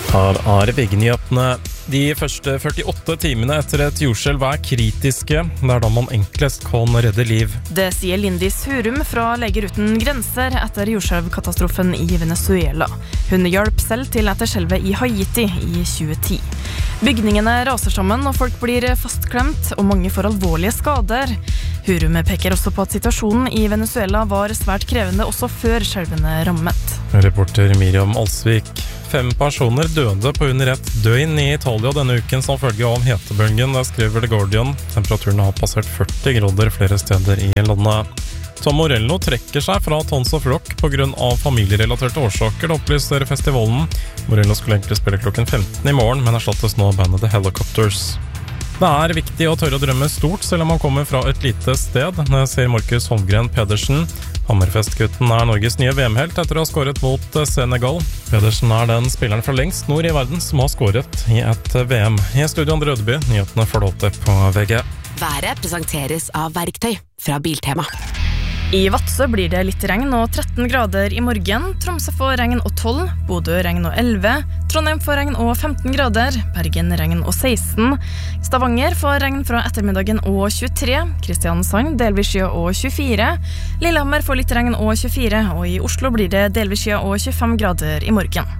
Her VG-nyhetene. De første 48 timene etter et jordskjelv kritiske. Det da man enklest kan redde liv. Det sier Lindis Hurum fra Leger uten grenser etter jordskjelvkatastrofen i Venezuela. Hun hjalp selv til etter skjelvet i Haiti i 2010. Bygningene raser sammen, og folk blir fastklemt, og mange får alvorlige skader. Hurum peker også på at situasjonen i Venezuela var svært krevende også før skjelvene rammet. Reporter Miriam Alsvik. 5 personer døde på under et døgn i Italia denne uken som følge av hetebølgen, det skriver The Guardian. Temperaturen har passert 40 grader flere steder i landet. Tom Morello trekker seg fra Tons of Rock på grunn av familierelaterte årsaker, det opplyser festivalen. Morello skulle egentlig spille klokken 15 i morgen, men erstattes nå av bandet The Helicopters. Det viktig å tørre å drømme stort, selv om man kommer fra et lite sted, sier Markus Holmgren Pedersen. Hammerfest-gutten Norges nye VM-helt etter å ha skåret mot Senegal. Pedersen den spilleren fra lengst nord i verden som har skåret i et VM. I studio Andre Rødeby, nyhetene får på VG. Været presenteres av Verktøy fra Biltema. I Vadsø blir det litt regn og 13 grader i morgen. Tromsø får regn og 12, Bodø regn og 11, Trondheim får regn og 15 grader, Bergen regn og 16, Stavanger får regn fra ettermiddagen og 23, Kristiansand delvis skya og 24, Lillehammer får litt regn og 24, og i Oslo blir det delvis skya og 25 grader i morgen.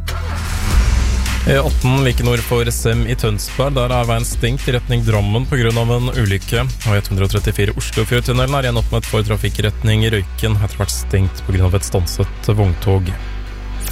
E18 like nord for Sem i Tønsberg, der veien stengt i retning Drammen på grunn av en ulykke. Og E134 Oslofjordtunnelen igjen åpnet for trafikkretning i Røyken, etter hvert stengt på grunn av et stanset vogntog.